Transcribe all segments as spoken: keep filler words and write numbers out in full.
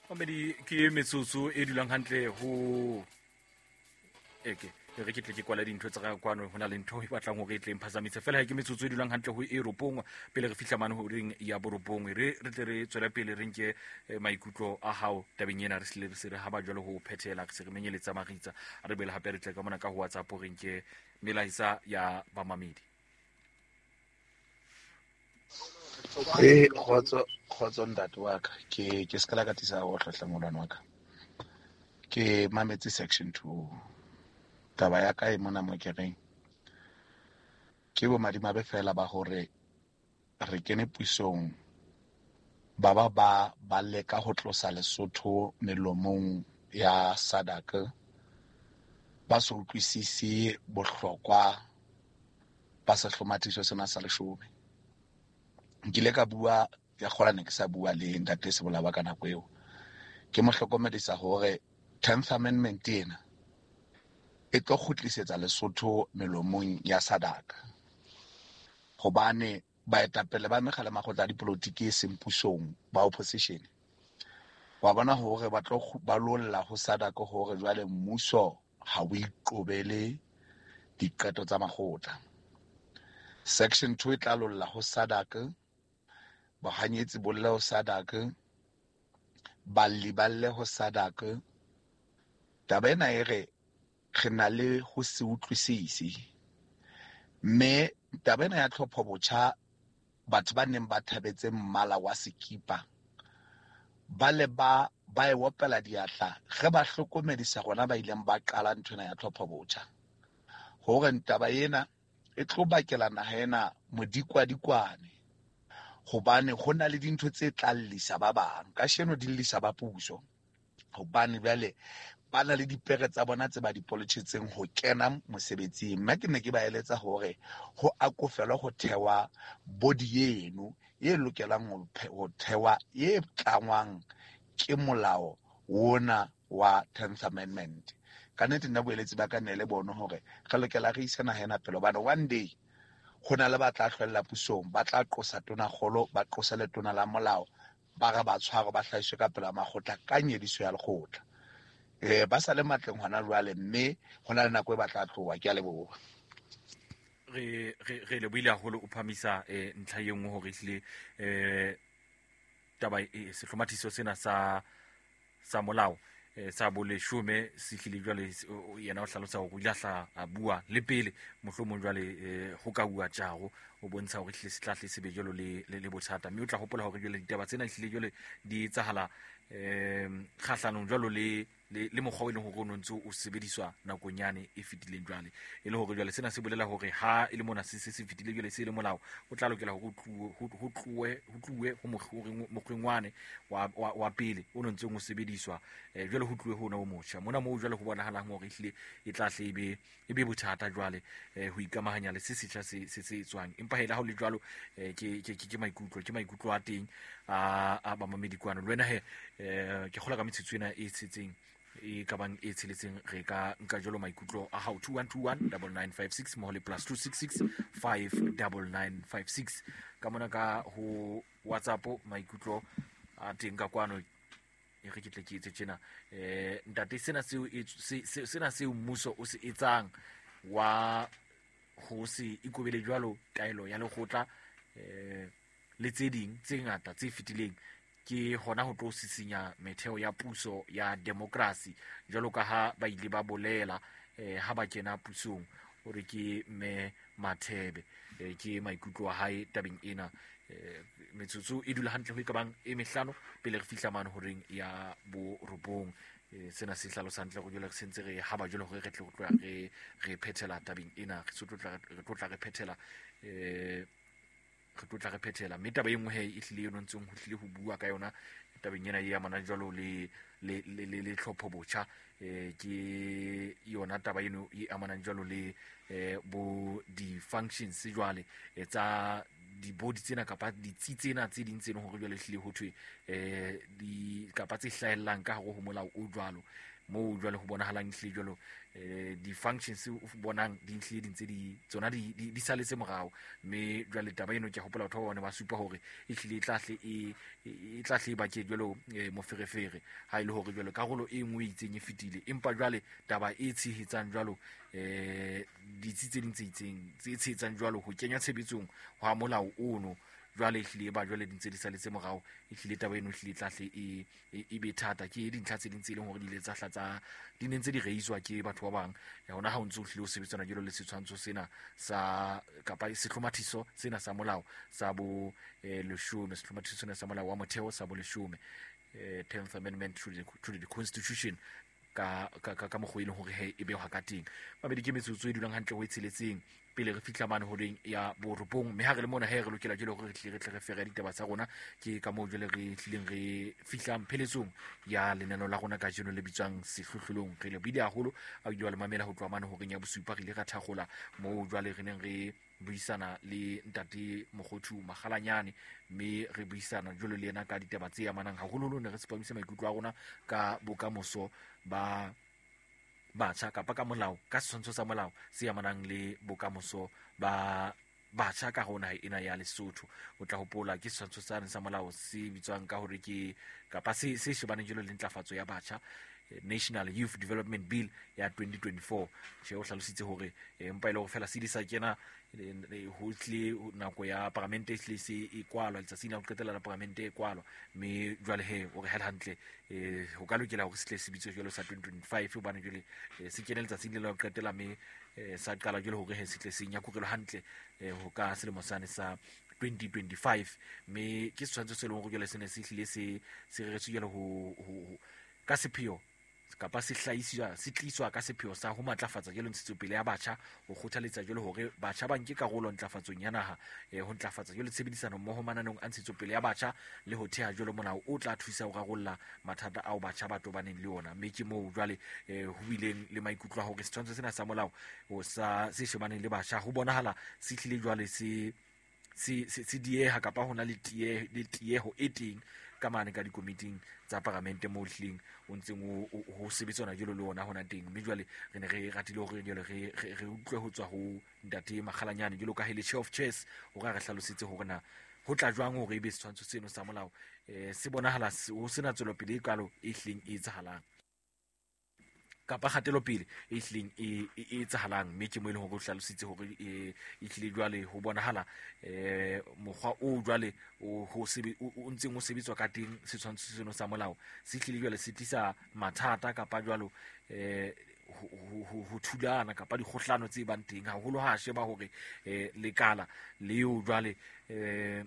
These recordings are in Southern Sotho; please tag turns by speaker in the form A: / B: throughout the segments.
A: Mamedi ke metsotso e dulang hantle ho eke re ke tle ke kwala dintho tsa kwano hona le ntho e batlang hore e tle mphasamitse fela ha ke metsotso e dulang hantle ho Europong pele re fihla mane ho reng ya Boropong re re tle re tswela pele re nke maikutlo a hao tabeng ena re sile re se re ha ba jwalo ho phethela re se re menyeletsa maritsa re bele hape re tle ka mona ka ho WhatsApp re nke melaisa ya bamamedi.
B: Eh khotso khotso ntate wa ka ke ke skala ka tisa ho hlahla ngolwana wa ka ke mametse section two taba ya ka e mona mo ke reng ke bo madimabe fela ba hore re kene puisong ba ba ba ba leka ho tlosa Lesotho melomong ya Sadaka ba so utlwisisi bohlokwa ba sa hlomathiso sena sa leshome nkile ka bua ya kgola ne ke sa bua le ntate se bolaba ka nako eo ke mo hlokomedisa hore tenth amendment ena e tlo khutlisetsa Lesotho melomong ya Sadaka hobane baetapele ba megala makgotla a dipolotiki e seng pusong ba opposition wa bona hore ba tlo ba lolla ho Sadaka hore jwale mmuso ha o iqobele diqeto tsa makgotla. Section two e tla lolla ho Sadaka ba hanyetse bolle ho Sadaka ba liballe ho Sadaka taba ena e re re na le ho se utlwisisi mme taba ena ya tlhopho botjha batho ba neng ba thabetse mmala wa sekipa ba le ba ba e wopela diatla ge ba hlokomedisa gona ba ileng ba qala nthona ya tlhopho botjha hore taba ena e tlo bakela naha ena modikwa dikwane hobane hona le dintho tse tlallisa ba bang ka sheno di lisa ba puso hobane bale ba na le dipere tsa bona tse ba di polititseng ho kena mosebetsing mme ke ne ke ba eletsa hore ho akofela ho thewa body eno e lokelang ho thewa e tlangwang ke molao wona wa tenth amendment ka nnete nna boeletsi ba ka ne le bona hore re lokela re isena hena pelo bana one day hona le ba tla hlwella pusong ba tla qosa tona kgolo ba qosa le tona la molao ba ga ba tshwaro ba hlaiswe ka pela makgotla ka nyediso ya lekgotla eh ba sa le matleng hona jwale mme hona le nako e batla tlowa ke a leboha
A: re re re le buile haholo o phamisa eh ntlha ye nngwe hore hlile eh taba e sehlomathiso sena sa sa molao eh sa boleshome se hlile jwale yena o hlalosa hore o ilahla a bua le pele mohlomong jwale ho ka bua tjaro o bontsha hore hlile se tlahle se be jwalo le le bothata mme o tla hopola hore jwale ditaba tsena hlile jwale di etsahala eh khahlanong jwalo le le le mokgwa o leng hore o ntse o sebediswa nakonyane e fitileng jwale e le hore jwale sena se bolela hore ha e le mona se se se fitile jwale se le molao o tla lokela hore ho tluwe ho tluwe ho tluwe ho mokgwengwane wa wa pele o ntse o sebediswa jwale ho tluwe hona o motjha mona mo jwale ho bonahalang hore ehlile e tla hlebe e be bothata jwale ho ikamahanya le se setjha se se tswang empa hela ha o le jwalo ke ke ke maikutlo ke maikutlo a teng a a ba mamedikwana le wena he ke khola ka metsitso ena e tsitseng e ka bang e tsheletseng re ka nka jolo maikutlo a how two one two one nine nine five six mo le plus two six six five nine nine five six ka mona ka ho WhatsApp maikutlo a teng ka kwano e re ke tle ke etse tjena eh ntate sena seo sena seo mmuso o se etsang wa ho se ikobele jwalo taelo ya lekgotla eh le tse ding tse ngata tse fitileng ke hona ho tlo sisinya metheo ya puso ya demokrasi jalo ka ha ba ile ba bolela eh ha ba kena pusong hore ke me Mathebe eh, ke maikutlo a hae tabeng ena eh, metsotso e dula hantle ho ikabang e mehlano pele re fihla mane horeng ya Boropong eh, sena se hlalosa hantle go jela re sentse re ha ba jelo hore re tle go tloa re re phethela tabeng ena re sotla re tlotla re phethela eh re tlotla re phethela mme taba e nngwe he e hlile yona ntseng ho hlile ho bua ka yona tabeng ena ya mana jwalo le le le le tlhopho botjha eh ke yona taba eno e amanang jwalo le eh bo di functions jwale tsa di body tsena kapa di tsitsena tse ding tseno hore jwale hlile ho thwe eh di kapa tse hlahellang ka hare ho molao o jwalo mo jwale ho bonahalang hle jwalo eh di-functions o bonang di hle di ntse di tsona di di saletse morao, mme jwale taba eno ke hopola batho ba bone ba supa hore e hlile e tlahle e e tlahle ba ke jwalo mo ferefere ha ile hore jwalo karolo e nngwe e itseng e fitile, empa jwale taba e tshehetsang jwalo eh ditsi tse ding tse itseng tse tshehetsang jwalo ho kenya tshebetsong ha molao ono jwale hlile ba jwale dintse di saletse morao, e hlile taba eno hlile tlahle e e be thata ke dintlha tse ding tse leng hore di le tsa hlatsa di nentse di reiswa ke batho ba bang ya hona ha o ntse o hlile o sebetsana jalo le setshwantsho sena sa kapa sehlomathiso sena sa molao sa bo eh, leshome, sehlomathiso sena sa molao wa motheo sa bo leshome, eh, tenth amendment to the, to the constitution ka ka ka mogwe ile hore he e be ha ka teng mabedi ke metsotso e dulang hantle ho itseletseng pele re fihla mane hoding ya borupong, mme ha re le mona he re lokela jelo hore re tle re tle re fere ditaba tsa rona ke ka mo jele re tlileng re fihla pheletsong ya lenano la rona ka jeno le bitswang sehlohlolong. Re le bidi haholo a ile le mamela ho tloa mane ho reng ya bosupa re ile ra thagola mo jwale re neng re buisana le ntate Mogothu Magalanyane, mme re buisana jolo le yena ka ditaba tse amanang haholo ne re sepamise maikutlo a rona ka bokamoso ba batjha kapa ka molao ka setshwantsho sa molao se amanang le bokamoso ba batjha ka hona ena ya Lesotho. O tla hopola ke setshwantsho sa sa molao se bitswang ka hore ke kapa se se shebaneng jelo le ntlafatso ya batjha, National Youth Development Bill ya twenty twenty-four. She o hlalositse hore empa ile go fela se di sa kena ho tle nako ya parlamente hle se e kwalwa letsatsi la go qetela la parlamente e kwalwa, mme jwale he o re hela hantle eh ho ka lokela hore se tle se bitswe jalo sa twenty twenty-five o bana jwale se kene letsatsi le la go qetela, mme sa qala jwale hore he se tle se nyakurelo hantle ho ka selemo sane sa twenty twenty-five, mme ke setshwantsho se leng go jwale se ne se hlile se se reretswe jalo ho ka sepheo kapa se hlahiswa se tliswa ka sepheo sa ho matlafatsa jelo ntshetsopele ya batjha, ho kgothaletsa jelo hore batjha ba nke karolo ntlafatsong ya naha, eh, ho ntlafatsa jelo tshebedisano mmoho mananong a ntshetsopele ya batjha le ho theha jelo molao o tla thusa ho rarolla mathata ao batjha ba tobaneng le ona, mme ke moo jwale eh, ho bileng le maikutlo a hore setshwantsho sena sa molao o sa se shebaneng le batjha ho bonahala se hlile jwale se se se dieha kapa hona le tie le tieho e teng ka mane ka dikomiting tsa parlamente mo hleng o ntseng ho sebetsana jelo le ona hona teng, mme jwale re ne re ratile hore jelo re re utlwe ho tswa ho ntate Magalanyane jelo ka hele chair of chairs o ga re hlalositse hore na ho tla jwang hore e be setshwantsho seno sa molao eh se bonahala ho sena tswelopele e kalo e hleng e etsahalang kapa kgatelopele e hleng e etsahalang, mme ke mo ile ho go hlalositse hore e hlile jwale ho bonahala eh mokgwa o jwale o ho sebe o ntseng o sebetswa ka teng setshwantsho seno sa molao se hlile jwale se tlisa mathata kapa jwalo eh ho thulana kapa dikgohlano tse bang teng haholo ha sheba hore eh lekala leo jwale eh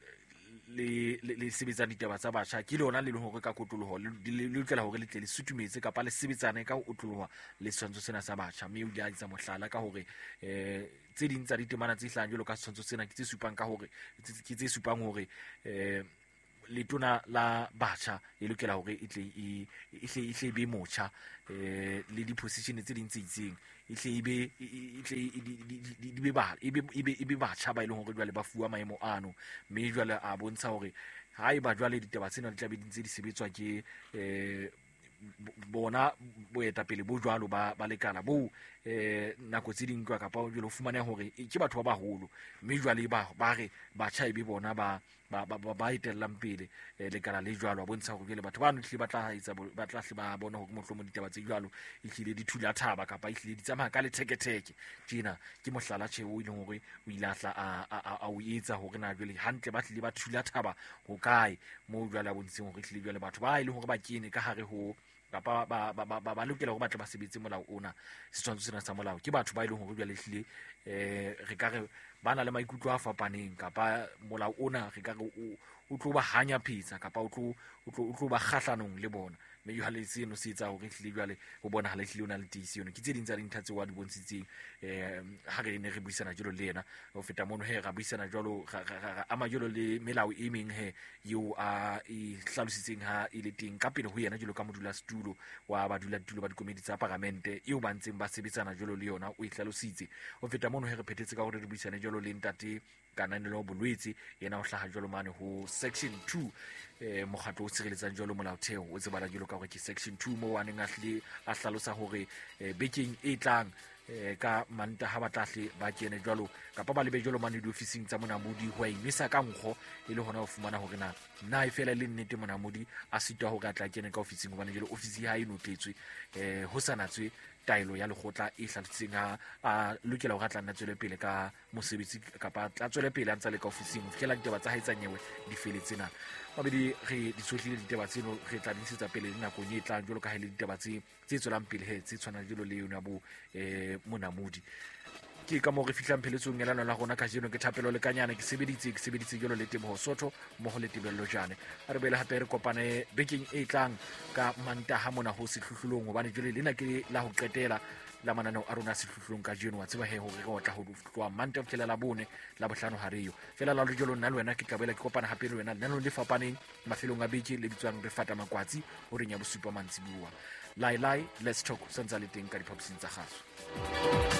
A: le le sebetsang ditaba tsa batjha ke lona le leng hore ka kotoloho le lokela hore le tle le sutumetse kapa le sebetsane ka ho otloloha le setshwantsho sena sa batjha, mme o di a etsa mohlala ka hore eh tse ding tsa ditemana tse hlang jalo ka setshwantsho sena ke tse supang ka hore ke tse supang hore eh letona la batjha e lokela hore e tle e hle e hle be motjha eh le di position tse ding tse itseng e hle e be e tle di be ba e be e be batjha ba ile hore jwale ba fuwa maemo ano, mme jwale a bontsha hore ha e ba jwale ditaba tsena di tla be di ntse di sebetswa ke eh bona boetapele bo jwalo ba ba lekala bo eh nako tse ding kwa kapa jwalo fumana hore ke batho ba baholo, mme jwale ba ba re batjha e be bona ba ba ba ba itellang pele lekala le jwalo a bontsha hore le batho ba ntle ba tla etsa ba tla hle ba bona hore mohlomo ditaba tse jwalo e hlile di thula thaba kapa e hlile di tsamaya ka le theketheke tjena ke mohlala tjhe o ile hore o ilahla a a o etsa hore na jwale hantle ba hlile ba thula thaba ho kae mo jwale a bontseng hore hlile jwale batho ba ile hore ba kene ka hare ho kapa ba ba ba ba lokela hore ba tle ba sebetse molao ona setshwantsho sena sa molao ke batho ba ile hore jwale hlile eh re ka re ba na le maikutlo a fapaneng kapa molao ona re ka re o tlo ba hanya phetsa kapa o tlo o tlo ba khahlanong le bona, mme yo hale seno se etsa hore hlile jwale ho bona hala hlile ona le tisi yona ke tse ding tsa dintha tse wa di bontshitseng eh ha re ne re buisana jalo le yena ho feta mono he ra buisana jalo a majolo le melao e meng he yo a e hlalositseng ha ile teng ka pele ho yena jalo ka modula stulo wa badula ditulo ba dikomedi tsa parlamente eo ba ntseng ba sebetsana jalo le yona o e hlalositse ho feta mono he re phethetse ka hore re buisane jalo le ntate kananelo bolwetse yena o hlaha jalo mane ho section two eh mokgatlo o tshireletsang jalo molaotheo o tsebana jalo ka gore ke section two mo waneng a hle a hlalosa hore bekeng e tlang eh ka manta ha batlahle ba kene jalo kapa ba lebe jalo mane di officing tsa monamodi ho imisa ka nkgo e le hona o fumana hore na na e fela le nnete monamodi a sitwa ho ka tla kene ka officing hobane jalo office ha e notetswe eh ho sanatswe taelo ya lekgotla e hlalositseng ha a lokela ho ratla nna tswele pele ka mosebetsi kapa tla tswele pele a ntsa le ka officing ho fihlela ditaba tsa haetsa nyewe di feletsena mabedi re di tsohlile ditaba tseno re tla disetsa pele le nako e tlang jalo ka hele ditaba tse tse tswelang pele he tse tshwana jalo le yona bo eh monamodi ke ka mo re fihlang pheletsong ya lana la rona ka jeno ke thapelo le kanyana ke sebeditse ke sebeditse jalo le temo sotho mo ho le tebello jane a re bele hape re kopane bekeng e tlang ka manta ha mona ho sehluhlulong hobane jole lena ke la ho qetela la mananeo a rona sehluhlulong ka jeno wa tseba he hore re otla ho tloa manta ho fihlela la bone la bohlano ha reyo fela la jolo nna le wena ke tlabela ke kopana hape le wena nna le fapaneng mafelong a beke le bitswang re fata makwatsi ho reng ya bosupa mantsibuwa lai lai let's talk santsa le teng ka diphaposing tsa gaso.